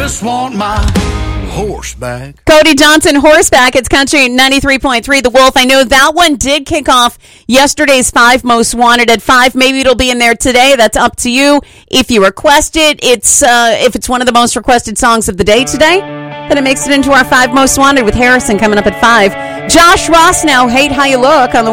just want my horse back. Cody Johnson, Horseback. It's Country 93.3, The Wolf. I know that one did kick off yesterday's 5 Most Wanted at 5. Maybe it'll be in there today. That's up to you. If you request it, if it's one of the most requested songs of the day today, then it makes it into our 5 Most Wanted with Harrison coming up at 5. Josh Ross now, Hate How You Look on the